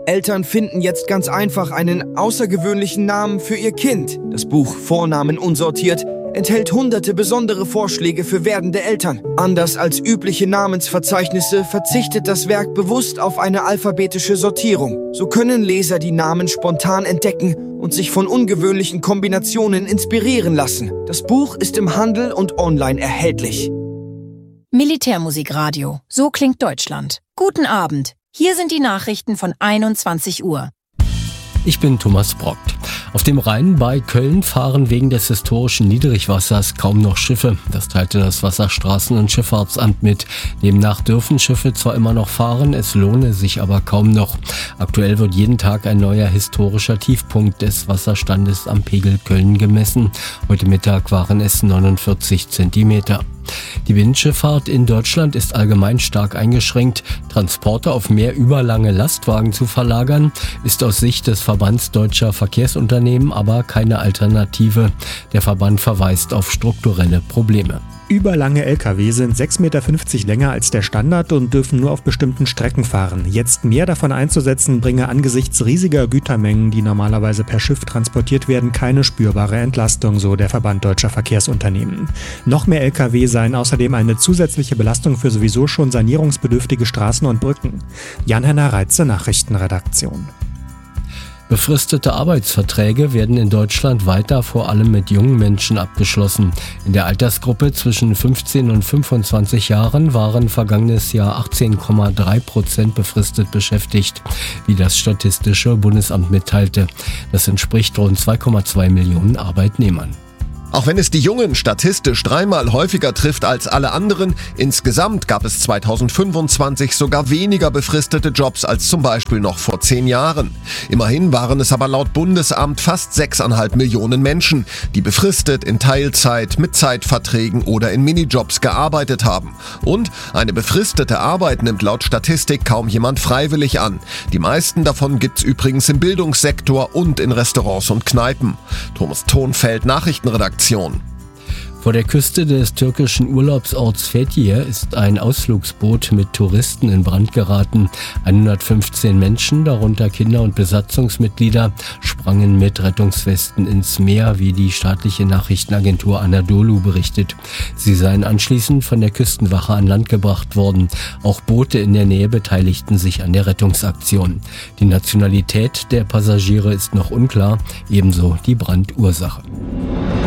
Eltern finden jetzt ganz einfach einen außergewöhnlichen Namen für ihr Kind. Das Buch Vornamen unsortiert enthält hunderte besondere Vorschläge für werdende Eltern. Anders als übliche Namensverzeichnisse verzichtet das Werk bewusst auf eine alphabetische Sortierung. So können Leser die Namen spontan entdecken und sich von ungewöhnlichen Kombinationen inspirieren lassen. Das Buch ist im Handel und online erhältlich. Militärmusikradio. So klingt Deutschland. Guten Abend. Hier sind die Nachrichten von 21 Uhr. Ich bin Thomas Brockt. Auf dem Rhein bei Köln fahren wegen des historischen Niedrigwassers kaum noch Schiffe. Das teilte das Wasserstraßen- und Schifffahrtsamt mit. Demnach dürfen Schiffe zwar immer noch fahren, es lohne sich aber kaum noch. Aktuell wird jeden Tag ein neuer historischer Tiefpunkt des Wasserstandes am Pegel Köln gemessen. Heute Mittag waren es 49 Zentimeter. Die Binnenschifffahrt in Deutschland ist allgemein stark eingeschränkt. Transporte auf mehr überlange Lastwagen zu verlagern, ist aus Sicht des Verbands Deutscher Verkehrsunternehmen aber keine Alternative. Der Verband verweist auf strukturelle Probleme. Überlange Lkw sind 6,50 Meter länger als der Standard und dürfen nur auf bestimmten Strecken fahren. Jetzt mehr davon einzusetzen, bringe angesichts riesiger Gütermengen, die normalerweise per Schiff transportiert werden, keine spürbare Entlastung, so der Verband Deutscher Verkehrsunternehmen. Noch mehr Lkw seien außerdem eine zusätzliche Belastung für sowieso schon sanierungsbedürftige Straßen und Brücken. Jan-Henner Reitze, Nachrichtenredaktion. Befristete Arbeitsverträge werden in Deutschland weiter vor allem mit jungen Menschen abgeschlossen. In der Altersgruppe zwischen 15 und 25 Jahren waren vergangenes Jahr 18,3% befristet beschäftigt, wie das Statistische Bundesamt mitteilte. Das entspricht rund 2,2 Millionen Arbeitnehmern. Auch wenn es die Jungen statistisch dreimal häufiger trifft als alle anderen, insgesamt gab es 2025 sogar weniger befristete Jobs als zum Beispiel noch vor 10 Jahren. Immerhin waren es aber laut Bundesamt fast 6,5 Millionen Menschen, die befristet in Teilzeit, mit Zeitverträgen oder in Minijobs gearbeitet haben. Und eine befristete Arbeit nimmt laut Statistik kaum jemand freiwillig an. Die meisten davon gibt's übrigens im Bildungssektor und in Restaurants und Kneipen. Thomas Thonfeld, Nachrichtenredaktion. Vor der Küste des türkischen Urlaubsorts Fethiye ist ein Ausflugsboot mit Touristen in Brand geraten. 115 Menschen, darunter Kinder und Besatzungsmitglieder, sprangen mit Rettungswesten ins Meer, wie die staatliche Nachrichtenagentur Anadolu berichtet. Sie seien anschließend von der Küstenwache an Land gebracht worden. Auch Boote in der Nähe beteiligten sich an der Rettungsaktion. Die Nationalität der Passagiere ist noch unklar, ebenso die Brandursache.